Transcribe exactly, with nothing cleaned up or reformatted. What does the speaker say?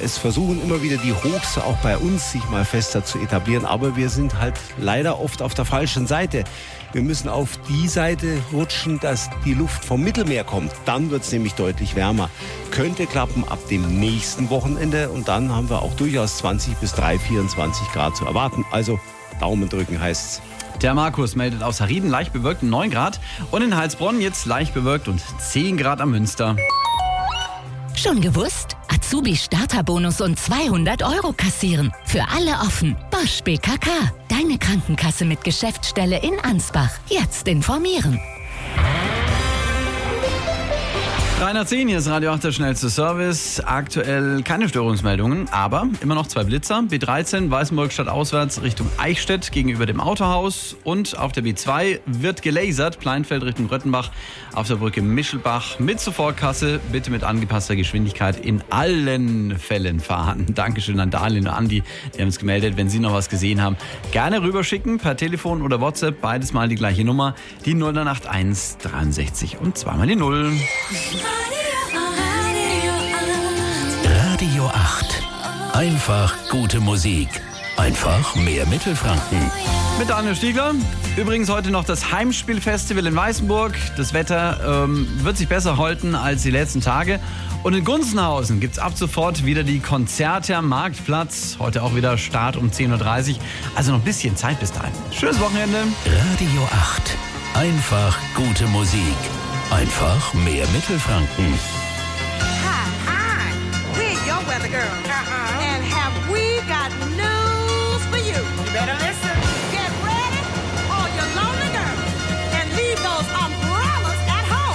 Es versuchen immer wieder die Hochs auch bei uns sich mal fester zu etablieren, aber wir sind halt leider oft auf der falschen Seite. Wir müssen auf die Seite rutschen, dass die Luft vom Mittelmeer kommt. Dann wird es nämlich deutlich wärmer. Könnte klappen ab dem nächsten Wochenende und dann haben wir auch durchaus zwanzig bis drei, vierundzwanzig Grad zu erwarten. Also Daumen drücken heißt's. Der Markus meldet aus Harrieden leicht bewölkt neun Grad und in Heilsbronn jetzt leicht bewölkt und zehn Grad am Münster. Schon gewusst? Azubi-Starterbonus und zweihundert Euro kassieren. Für alle offen. Bosch B K K. Deine Krankenkasse mit Geschäftsstelle in Ansbach. Jetzt informieren. drei nach zehn, hier ist Radio acht der schnellste Service. Aktuell keine Störungsmeldungen, aber immer noch zwei Blitzer. B dreizehn Weißenburg stadtauswärts Richtung Eichstätt gegenüber dem Autohaus. Und auf der B zwei wird gelasert, Pleinfeld Richtung Röttenbach auf der Brücke Mischelbach mit Sofortkasse. Bitte mit angepasster Geschwindigkeit in allen Fällen fahren. Dankeschön an Darlene und Andi, die haben uns gemeldet. Wenn Sie noch was gesehen haben, gerne rüberschicken per Telefon oder WhatsApp. Beides mal die gleiche Nummer, die null neun acht eins dreiundsechzig und zweimal die null. Radio acht. Einfach gute Musik. Einfach mehr Mittelfranken. Mit Daniel Stiegler. Übrigens heute noch das Heimspielfestival in Weißenburg. Das Wetter ähm, wird sich besser halten als die letzten Tage. Und in Gunzenhausen gibt es ab sofort wieder die Konzerte am Marktplatz. Heute auch wieder Start um zehn Uhr dreißig. Also noch ein bisschen Zeit bis dahin. Schönes Wochenende. Radio acht. Einfach gute Musik. Einfach mehr Mittelfranken. Hi, hi. We're your weather girl. Uh-huh. And have we got news for you? You better listen.